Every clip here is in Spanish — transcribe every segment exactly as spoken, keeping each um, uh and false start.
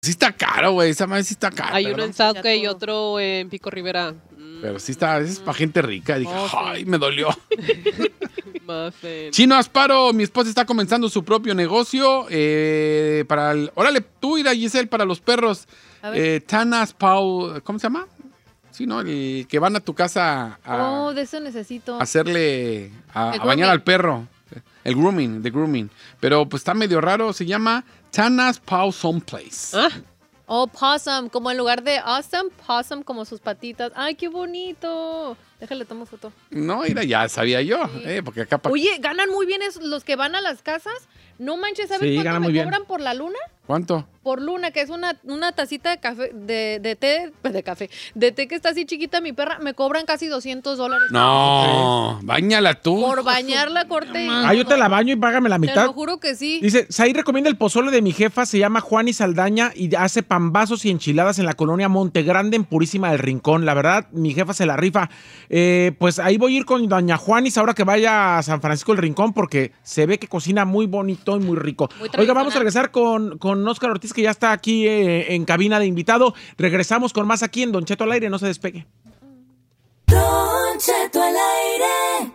Sí está caro, güey. Esa madre sí está cara. Hay uno en Southgate y otro en Pico Rivera. Pero sí está, es para gente rica. Dije, Muffin. ay, me dolió. Muffin. Chino Asparo, mi esposa está comenzando su propio negocio. Eh, para el, órale, tú ir a Giselle para los perros. Eh, Tanas Pau, ¿cómo se llama? Sí, ¿no? El que van a tu casa a Oh, de eso necesito. hacerle, a, El a bañar grooming. al perro. El grooming, the grooming. Pero pues está medio raro, se llama Tanas Pau Someplace. ¿Ah? Oh, possum, como en lugar de awesome, possum como sus patitas. ¡Ay, qué bonito! Déjale, tomo foto. No, mira, ya sabía yo, Sí. eh, porque acá... Pa- Oye, ganan muy bien es- los que van a las casas. No manches, ¿sabes Sí, cuánto ganan me muy bien. cobran por la luna? ¿Cuánto? Por luna, que es una, una tacita de café, de, de té, de café, de té que está así chiquita mi perra, me cobran casi doscientos dólares. No, báñala tú. Por bañarla, corte. Ah, yo te la baño y págame la Te mitad. lo juro que sí. Dice, Saí recomienda el pozole de mi jefa, se llama Juani Saldaña y hace pambazos y enchiladas en la colonia Monte Grande en Purísima del Rincón. La verdad, mi jefa se la rifa. Eh, pues ahí voy a ir con doña Juanis ahora que vaya a San Francisco del Rincón porque se ve que cocina muy bonito y muy rico. Muy Oiga, vamos a tradicional. regresar con, con Óscar Ortiz que ya está aquí eh, en cabina de invitado. Regresamos con más aquí en Don Cheto al aire, no se despegue. Don Cheto al aire.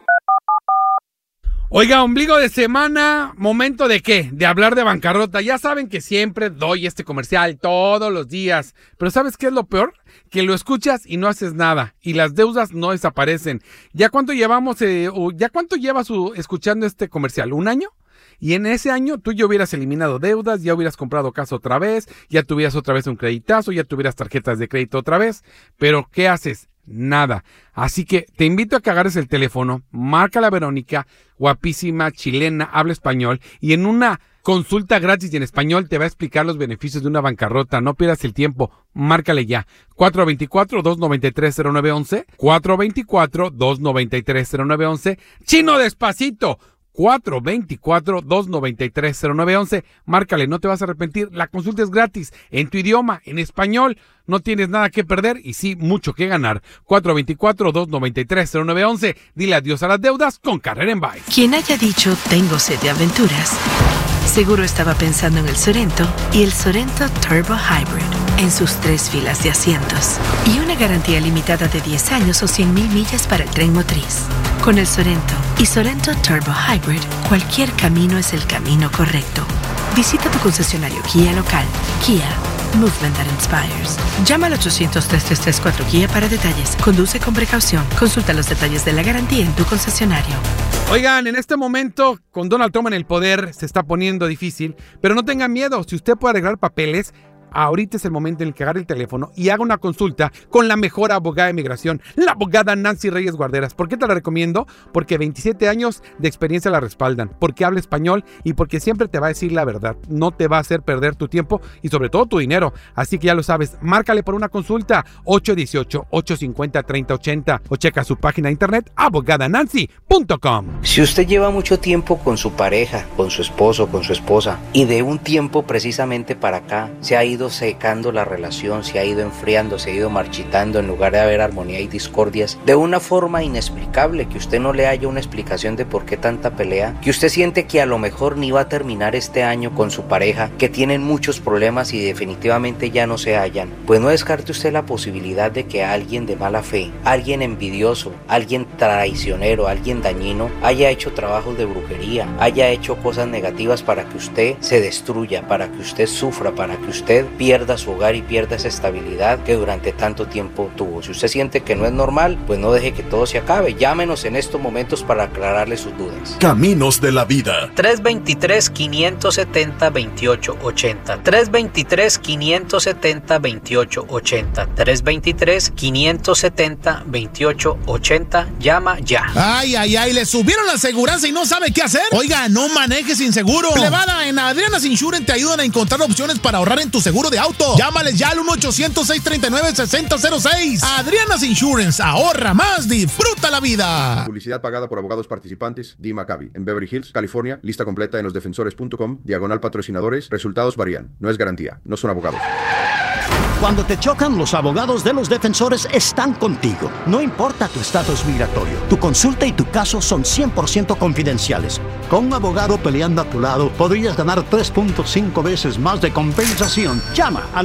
Oiga, ombligo de semana, ¿momento de qué? De hablar de bancarrota. Ya saben que siempre doy este comercial todos los días. Pero ¿sabes qué es lo peor? Que lo escuchas y no haces nada. Y las deudas no desaparecen. ¿Ya cuánto llevamos, eh, o ya cuánto llevas uh, escuchando este comercial? ¿Un año? Y en ese año tú ya hubieras eliminado deudas, ya hubieras comprado casa otra vez, ya tuvieras otra vez un creditazo, ya tuvieras tarjetas de crédito otra vez. Pero ¿qué haces? Nada. Así que te invito a que agarres el teléfono, marca a la Verónica, guapísima, chilena, habla español, y en una consulta gratis y en español te va a explicar los beneficios de una bancarrota. No pierdas el tiempo, márcale ya. cuatro dos cuatro, dos nueve tres, cero nueve uno uno, cuatro dos cuatro, dos nueve tres, cero nueve uno uno, Chino Despacito, cuatro dos cuatro, dos nueve tres, cero nueve uno uno. Márcale, no te vas a arrepentir. La consulta es gratis, en tu idioma, en español. No tienes nada que perder y sí mucho que ganar. cuatro dos cuatro, dos nueve tres, cero nueve uno uno. Dile adiós a las deudas con Carrera en Bike. Quien haya dicho tengo sed de aventuras, seguro estaba pensando en el Sorento y el Sorento Turbo Hybrid en sus tres filas de asientos y una garantía limitada de diez años o cien mil millas para el tren motriz. Con el Sorento y Sorento Turbo Hybrid, cualquier camino es el camino correcto. Visita tu concesionario Kia local. Kia, movement that inspires. Llama al ochocientos, tres tres tres, cuatro Kia para detalles. Conduce con precaución. Consulta los detalles de la garantía en tu concesionario. Oigan, en este momento, con Donald Trump en el poder, se está poniendo difícil, pero no tengan miedo. Si usted puede arreglar papeles, ahorita es el momento en el que agarre el teléfono y haga una consulta con la mejor abogada de migración, la abogada Nancy Reyes Guarderas. ¿Por qué te la recomiendo? Porque veintisiete años de experiencia la respaldan, porque habla español y porque siempre te va a decir la verdad. No te va a hacer perder tu tiempo y sobre todo tu dinero. Así que ya lo sabes, márcale por una consulta ocho uno ocho, ocho cinco cero, tres cero ocho cero o checa su página de internet abogada nancy punto com. Si usted lleva mucho tiempo con su pareja, con su esposo, con su esposa, y de un tiempo precisamente para acá se ha ido secando la relación, se ha ido enfriando, se ha ido marchitando en lugar de haber armonía y discordias, de una forma inexplicable, que usted no le haya una explicación de por qué tanta pelea, que usted siente que a lo mejor ni va a terminar este año con su pareja, que tienen muchos problemas y definitivamente ya no se hallan, pues no descarte usted la posibilidad de que alguien de mala fe, alguien envidioso, alguien traicionero, alguien dañino, haya hecho trabajos de brujería, haya hecho cosas negativas para que usted se destruya, para que usted sufra, para que usted pierda su hogar y pierda esa estabilidad que durante tanto tiempo tuvo. Si usted siente que no es normal, pues no deje que todo se acabe. Llámenos en estos momentos para aclararle sus dudas. Caminos de la vida. tres dos tres, cinco siete cero, dos ocho ocho cero. tres dos tres, cinco siete cero, dos ocho ocho cero. tres dos tres, cinco siete cero, dos ocho ocho cero. Llama ya. Ay, ay, ay, le subieron la aseguranza y no sabe qué hacer. Oiga, no maneje sin seguro. Plebada, en Adriana's Insurance te ayudan a encontrar opciones para ahorrar en tu seguro de auto. Llámales ya al uno ochocientos, seis tres nueve, seis cero cero seis. Adriana's Insurance, ahorra más, disfruta la vida. Publicidad pagada por abogados participantes. Dee Maccabi, en Beverly Hills, California. Lista completa en losdefensores punto com. Diagonal patrocinadores. Resultados varían. No es garantía. No son abogados. Cuando te chocan, los abogados de los defensores están contigo. No importa tu estatus migratorio, tu consulta y tu caso son cien por ciento confidenciales. Con un abogado peleando a tu lado, podrías ganar tres punto cinco veces más de compensación. Llama al